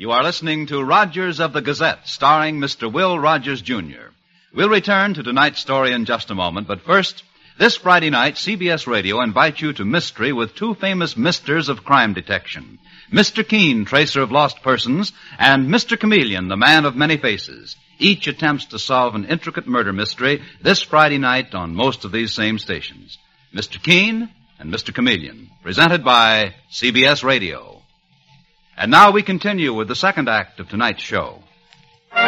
You are listening to Rogers of the Gazette, starring Mr. Will Rogers, Jr. We'll return to tonight's story in just a moment, but first, this Friday night, CBS Radio invites you to mystery with two famous misters of crime detection. Mr. Keene, tracer of lost persons, and Mr. Chameleon, the man of many faces. Each attempts to solve an intricate murder mystery this Friday night on most of these same stations. Mr. Keene and Mr. Chameleon, presented by CBS Radio. And now we continue with the second act of tonight's show.